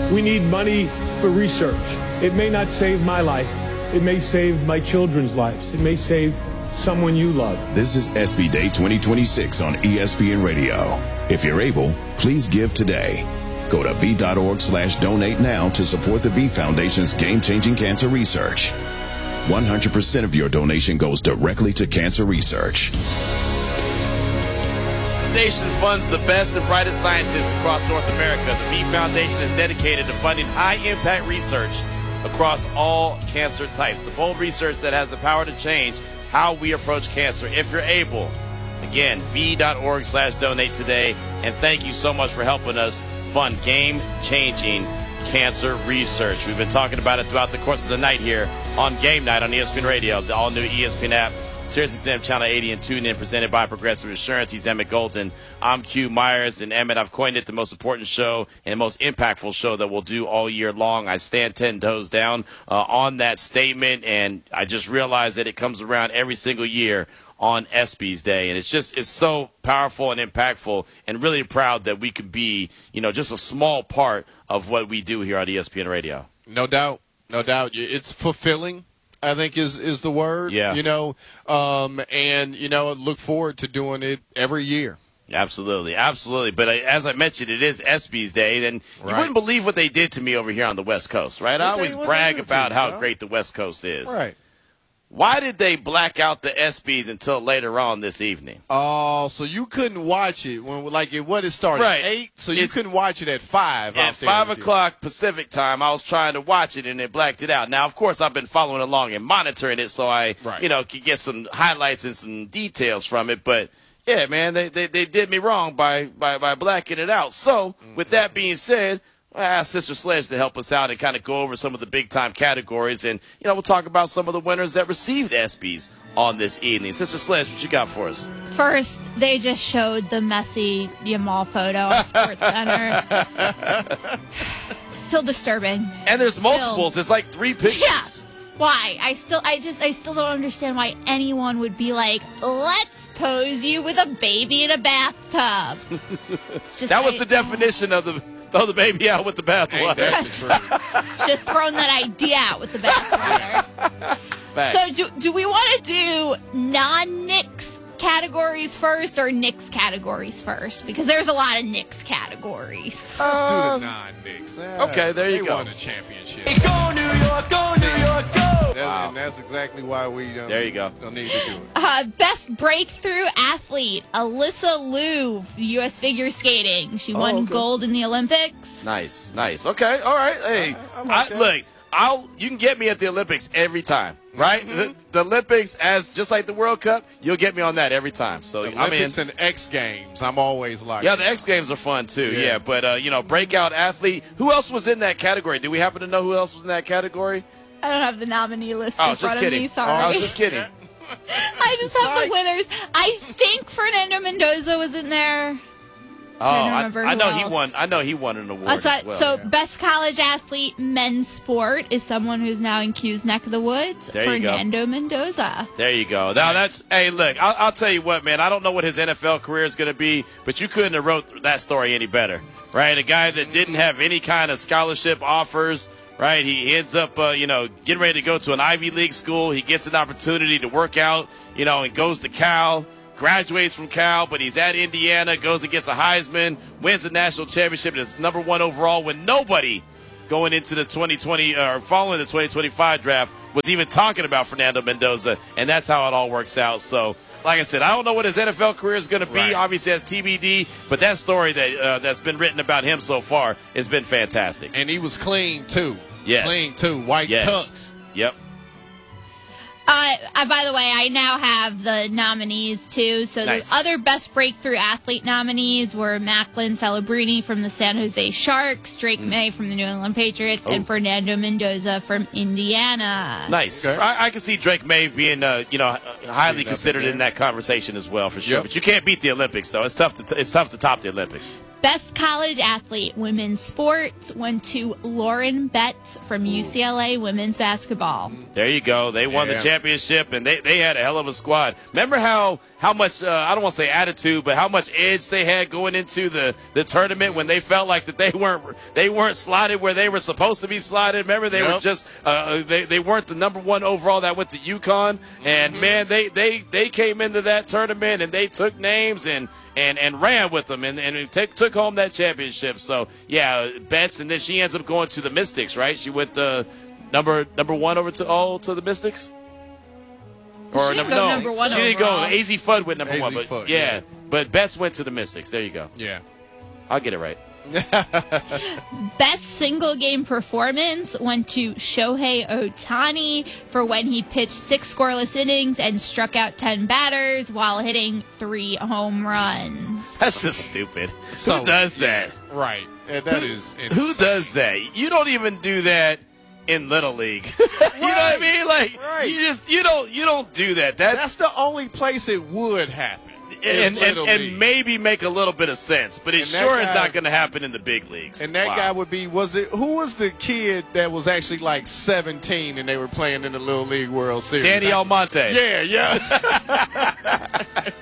We need money for research. It may not save my life. It may save my children's lives. It may save someone you love. This is SB Day 2026 on ESPN Radio. If you're able, please give today. Go to v.org/donate now to support the V Foundation's game-changing cancer research. 100% of your donation goes directly to cancer research. The Foundation funds the best and brightest scientists across North America. The V Foundation is dedicated to funding high-impact research across all cancer types. The bold research that has the power to change how we approach cancer. If you're able, again, v.org/donate today. And thank you so much for helping us fund game-changing cancer research. We've been talking about it throughout the course of the night here on Game Night on ESPN Radio, the all-new ESPN app, SiriusXM Channel 80 and TuneIn, presented by Progressive Insurance. He's Emmett Golden. I'm Q Myers. And Emmett, I've coined it the most important show and most impactful show that we'll do all year long. I stand 10 toes down on that statement, and I just realized that it comes around every single year on ESPYs Day, and it's so powerful and impactful, and really proud that we could be, just a small part of what we do here on ESPN Radio. No doubt. It's fulfilling, I think is the word. Yeah. And look forward to doing it every year. Absolutely. But as I mentioned, it is ESPYs Day, and you wouldn't believe what they did to me over here on the West Coast, right? I always brag about how great the West Coast is. Right. Why did they black out the ESPYs until later on this evening? Oh, so you couldn't watch it when it started? Right. 8, so you couldn't watch it at 5. At 5 o'clock Pacific time, I was trying to watch it, and they blacked it out. Now, of course, I've been following along and monitoring it so I, could get some highlights and some details from it. But, yeah, man, they did me wrong by blacking it out. So, with that being said, I asked Sister Sledge to help us out and kind of go over some of the big-time categories. And, we'll talk about some of the winners that received ESPYs on this evening. Sister Sledge, what you got for us? First, they just showed the messy Yamal photo at Sports Center. Still disturbing. And there's multiples. It's like 3 pictures. Yeah. Why? I still don't understand why anyone would be like, let's pose you with a baby in a bathtub. That was the definition of the... Throw the baby out with the bathwater. Should have thrown that idea out with the bathwater. So do we want to do non-Knicks categories first or Knicks categories first? Because there's a lot of Knicks categories. Let's do the non-Knicks. Okay, there you go. They won a championship. Hey, go New York, go New York, go! And that's exactly why we don't need to do it. Best breakthrough athlete, Alyssa Liu, U.S. figure skating. She won gold in the Olympics. Nice. Okay, all right. Hey, look, you can get me at the Olympics every time, right? The Olympics, just like the World Cup, you'll get me on that every time. So the Olympics and X Games, I'm always like. Yeah, the X Games are fun too. Yeah, but breakout athlete. Who else was in that category? Do we happen to know who else was in that category? I don't have the nominee list in front of me. Sorry. I was just kidding. I just have the winners. I think Fernando Mendoza was in there. I know he won. I know he won an award as well. So, best college athlete, men's sport, is someone who's now in Q's neck of the woods. Fernando Mendoza. There you go. Now look, I'll tell you what, man. I don't know what his NFL career is going to be, but you couldn't have wrote that story any better, right? A guy that didn't have any kind of scholarship offers. Right, he ends up, getting ready to go to an Ivy League school. He gets an opportunity to work out, and goes to Cal, graduates from Cal, but he's at Indiana, goes and gets a Heisman, wins the national championship, and is #1 overall when nobody going into the 2020 or following the 2025 draft was even talking about Fernando Mendoza, and that's how it all works out. So, like I said, I don't know what his NFL career is going to be. Right. Obviously, that's TBD, but that story that's been written about him so far has been fantastic. And he was clean, too. Yes. Clean, too. White tux. Yep. By the way, I now have the nominees, too. So the other Best Breakthrough Athlete nominees were Macklin Celebrini from the San Jose Sharks, Drake May from the New England Patriots, and Fernando Mendoza from Indiana. Nice. Okay. I can see Drake May being, highly considered in that conversation as well, for sure. Yep. But you can't beat the Olympics, though. It's tough to top the Olympics. Best college athlete, women's sports, went to Lauren Betts from UCLA women's basketball. There you go. They won the championship, and they had a hell of a squad. Remember how much, I don't want to say attitude, but how much edge they had going into the tournament when they felt like that they weren't slotted where they were supposed to be slotted. Remember, they were just they weren't the number one overall that went to UConn. And, man, they came into that tournament, and they took names and ran with them and took home that championship. So, yeah, Betts, and then she ends up going to the Mystics, right? She went number one over to the Mystics? Or she didn't go number one she didn't overall. go. AZ Fudd went number one. But Fudd, yeah. But Betts went to the Mystics. There you go. Yeah. I'll get it right. Best single game performance went to Shohei Ohtani for when he pitched 6 scoreless innings and struck out 10 batters while hitting 3 home runs. That's just stupid. So, who does that? Right. That is insane. Who does that? You don't even do that in Little League. You know what I mean? Like you don't do that. That's the only place it would happen. And maybe make a little bit of sense, but it sure is not going to happen in the big leagues. And that guy would be, who was the kid that was actually like 17 and they were playing in the Little League World Series? Danny Almonte. Yeah.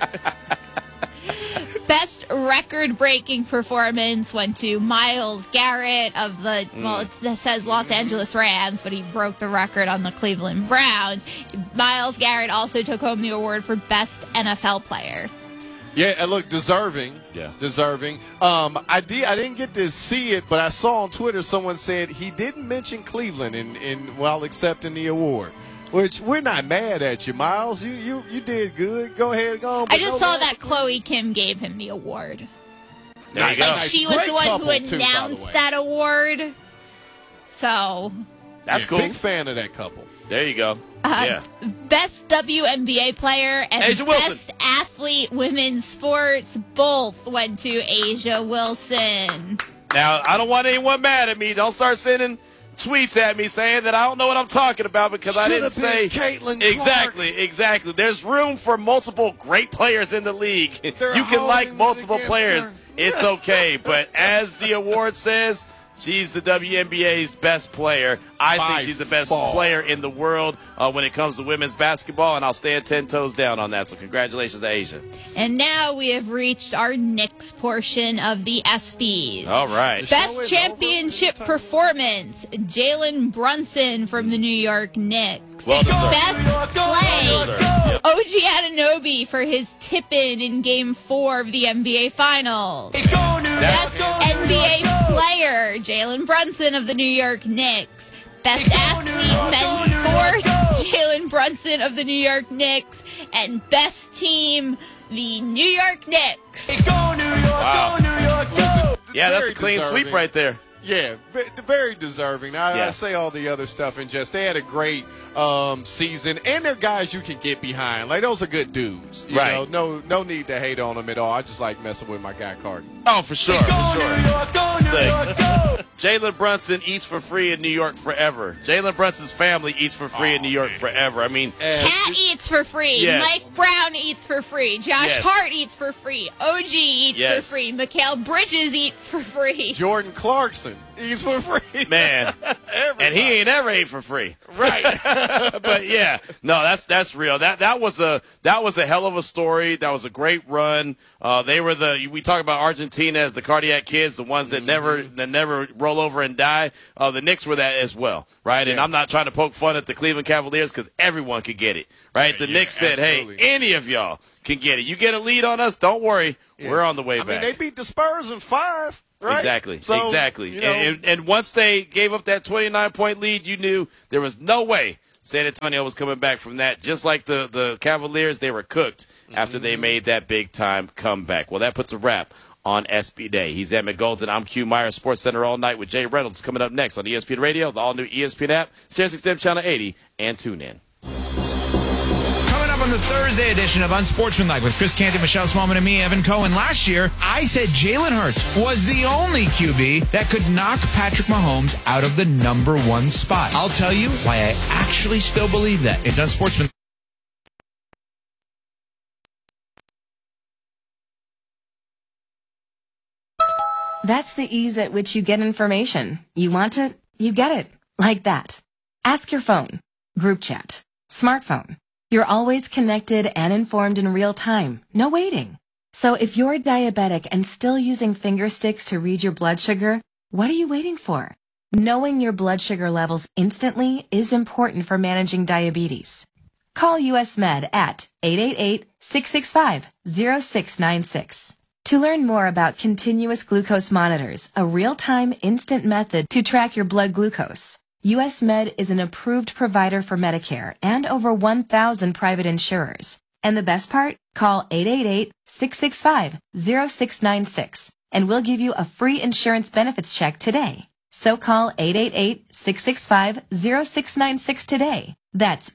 Best record-breaking performance went to Myles Garrett of the, it says Los Angeles Rams, but he broke the record on the Cleveland Browns. Myles Garrett also took home the award for Best NFL Player. Yeah, look, deserving. Yeah. Deserving. I didn't get to see it, but I saw on Twitter someone said he didn't mention Cleveland while accepting the award. Which, we're not mad at you, Miles. You did good. Go ahead, go on. I just saw that Chloe Kim gave him the award. There you go. Like, she was the one who announced that award. So. That's cool. Big fan of that couple. There you go. Best WNBA player and best athlete women's sports both went to A'ja Wilson. Now, I don't want anyone mad at me. Don't start sending tweets at me saying that I don't know what I'm talking about because I didn't say Caitlin exactly. There's room for multiple great players in the league. You can like multiple players. It's okay. But as the award says, she's the WNBA's best player. I think she's the best player in the world when it comes to women's basketball, and I'll stand 10 toes down on that. So congratulations to A'ja. And now we have reached our Knicks portion of the ESPYs. All right. Best championship performance, Jalen Brunson from the New York Knicks. Well deserved. Best play, OG Anunoby for his tip-in in Game 4 of the NBA Finals. Best NBA player, Jalen Brunson of the New York Knicks. Best athlete, men's sports, Jalen Brunson of the New York Knicks. And best team, the New York Knicks. Wow. Yeah, that's a clean sweep right there. Yeah, very deserving. I say all the other stuff and just they had a great season, and they're guys you can get behind. Like, those are good dudes. You know, no need to hate on them at all. I just like messing with my guy Carton. Oh, for sure. Jalen Brunson eats for free in New York forever. Jalen Brunson's family eats for free in New York forever. I mean, Cat eats for free. Yes. Mike Brown eats for free. Josh Hart eats for free. OG eats for free. Mikal Bridges eats for free. Jordan Clarkson eats for free. Man, and he ain't ever ate for free. Right. But yeah, no, that's real. That was a hell of a story. That was a great run. They were we talk about Argentina as the cardiac kids, the ones that never roll over and die. The Knicks were that as well, right? And I'm not trying to poke fun at the Cleveland Cavaliers because everyone could get it, right? The Knicks said, "Hey, any of y'all can get it. You get a lead on us, don't worry, we're on the way back." I mean, they beat the Spurs in 5. Right? Exactly. So, exactly. You know, and once they gave up that 29-point lead, you knew there was no way San Antonio was coming back from that. Just like the Cavaliers, they were cooked after they made that big-time comeback. Well, that puts a wrap on SB Day. He's Emmett Golden. I'm Q Meyer, Sports Center all night with Jay Reynolds coming up next on ESPN Radio, the all-new ESPN app, SiriusXM Channel 80, and TuneIn. Coming up on the Thursday edition of Unsportsmanlike with Chris Canty, Michelle Smallman, and me, Evan Cohen. Last year, I said Jalen Hurts was the only QB that could knock Patrick Mahomes out of the #1 spot. I'll tell you why I actually still believe that. It's Unsportsmanlike. That's the ease at which you get information. You want it, you get it. Like that. Ask your phone. Group chat. Smartphone. You're always connected and informed in real time. No waiting. So if you're diabetic and still using finger sticks to read your blood sugar, what are you waiting for? Knowing your blood sugar levels instantly is important for managing diabetes. Call US Med at 888-665-0696. To learn more about continuous glucose monitors, a real-time instant method to track your blood glucose, US Med is an approved provider for Medicare and over 1,000 private insurers. And the best part? Call 888-665-0696 and we'll give you a free insurance benefits check today. So call 888-665-0696 today. That's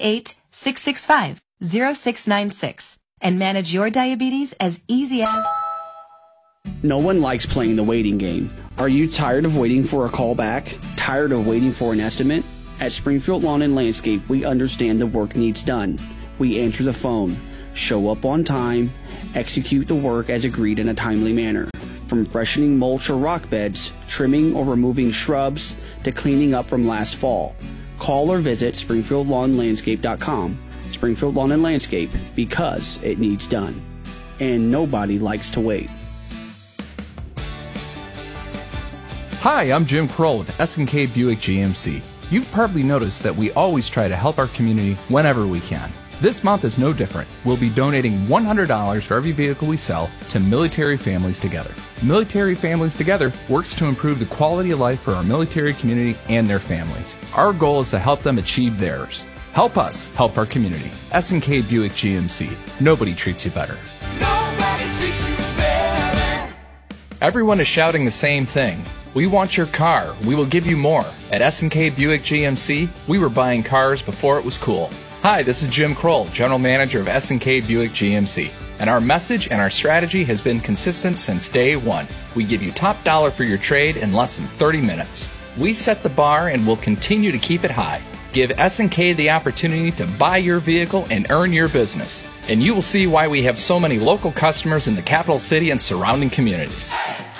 888-665-0696 and manage your diabetes as easy as... No one likes playing the waiting game. Are you tired of waiting for a call back? Tired of waiting for an estimate? At Springfield Lawn and Landscape, we understand the work needs done. We answer the phone, show up on time, execute the work as agreed in a timely manner. From freshening mulch or rock beds, trimming or removing shrubs, to cleaning up from last fall. Call or visit SpringfieldLawnLandscape.com. Springfield Lawn and Landscape, because it needs done. And nobody likes to wait. Hi, I'm Jim Kroll with S&K Buick GMC. You've probably noticed that we always try to help our community whenever we can. This month is no different. We'll be donating $100 for every vehicle we sell to Military Families Together. Military Families Together works to improve the quality of life for our military community and their families. Our goal is to help them achieve theirs. Help us help our community. S&K Buick GMC. Nobody treats you better. Nobody treats you better. Everyone is shouting the same thing. We want your car. We will give you more. At S&K Buick GMC, we were buying cars before it was cool. Hi, this is Jim Kroll, General Manager of S&K Buick GMC. And our message and our strategy has been consistent since day one. We give you top dollar for your trade in less than 30 minutes. We set the bar and will continue to keep it high. Give S&K the opportunity to buy your vehicle and earn your business. And you will see why we have so many local customers in the capital city and surrounding communities.